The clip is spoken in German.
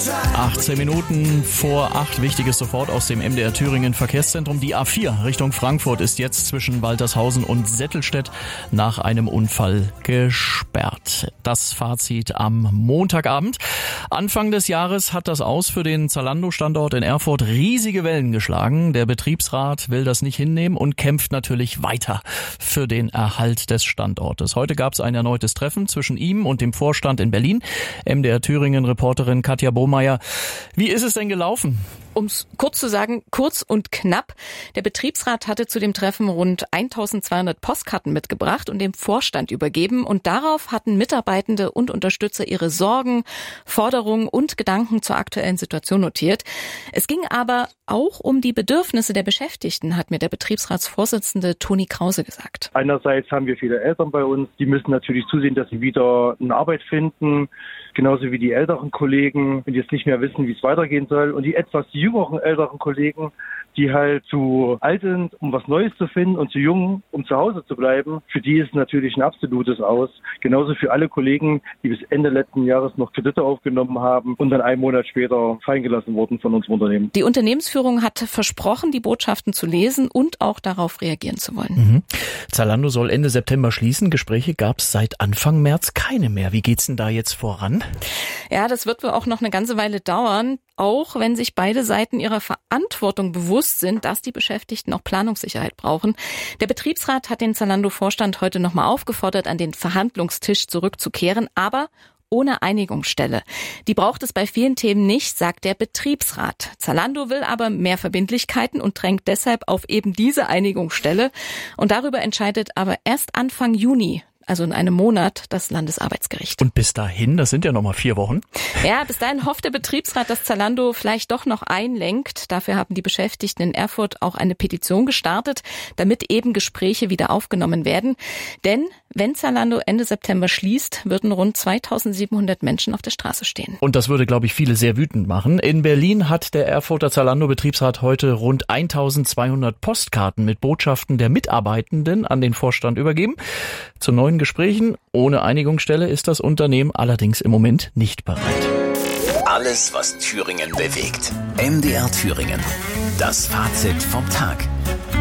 18 Minuten vor 8, Wichtiges sofort aus dem MDR Thüringen Verkehrszentrum. Die A4 Richtung Frankfurt ist jetzt zwischen Waltershausen und Settelstedt nach einem Unfall gesperrt. Das Fazit am Montagabend. Anfang des Jahres hat das Aus für den Zalando-Standort in Erfurt riesige Wellen geschlagen. Der Betriebsrat will das nicht hinnehmen und kämpft natürlich weiter für den Erhalt des Standortes. Heute gab es ein erneutes Treffen zwischen ihm und dem Vorstand in Berlin. MDR Thüringen-Reporterin Katja Bohmeier. Wie ist es denn gelaufen? Um es kurz zu sagen, kurz und knapp. Der Betriebsrat hatte zu dem Treffen rund 1200 Postkarten mitgebracht und dem Vorstand übergeben. Und darauf hatten Mitarbeitende und Unterstützer ihre Sorgen, Forderungen und Gedanken zur aktuellen Situation notiert. Es ging aber auch um die Bedürfnisse der Beschäftigten, hat mir der Betriebsratsvorsitzende Toni Krause gesagt. Einerseits haben wir viele Eltern bei uns, die müssen natürlich zusehen, dass sie wieder eine Arbeit finden, genauso wie die älteren Kollegen, die jetzt nicht mehr wissen, wie es weitergehen soll. Und die etwas jüngeren älteren Kollegen, die halt zu alt sind, um was Neues zu finden und zu jung, um zu Hause zu bleiben, für die ist natürlich ein absolutes Aus. Genauso für alle Kollegen, die bis Ende letzten Jahres noch Kredite aufgenommen haben und dann einen Monat später fallen gelassen wurden von unserem Unternehmen. Die Unternehmensführung hat versprochen, die Botschaften zu lesen und auch darauf reagieren zu wollen. Zalando soll Ende September schließen. Gespräche gab es seit Anfang März keine mehr. Wie geht's denn da jetzt voran? Ja, das wird wohl auch noch eine ganze Weile dauern, auch wenn sich beide Seiten ihrer Verantwortung bewusst sind, dass die Beschäftigten auch Planungssicherheit brauchen. Der Betriebsrat hat den Zalando-Vorstand heute nochmal aufgefordert, an den Verhandlungstisch zurückzukehren, aber ohne Einigungsstelle. Die braucht es bei vielen Themen nicht, sagt der Betriebsrat. Zalando will aber mehr Verbindlichkeiten und drängt deshalb auf eben diese Einigungsstelle. Und darüber entscheidet aber erst Anfang Juni, also in einem Monat, das Landesarbeitsgericht. Und bis dahin, das sind ja noch mal 4 Wochen. Ja, bis dahin hofft der Betriebsrat, dass Zalando vielleicht doch noch einlenkt. Dafür haben die Beschäftigten in Erfurt auch eine Petition gestartet, damit eben Gespräche wieder aufgenommen werden. Denn wenn Zalando Ende September schließt, würden rund 2700 Menschen auf der Straße stehen. Und das würde, glaube ich, viele sehr wütend machen. In Berlin hat der Erfurter Zalando-Betriebsrat heute rund 1200 Postkarten mit Botschaften der Mitarbeitenden an den Vorstand übergeben. Zu neuen Gesprächen ohne Einigungsstelle ist das Unternehmen allerdings im Moment nicht bereit. Alles, was Thüringen bewegt. MDR Thüringen. Das Fazit vom Tag.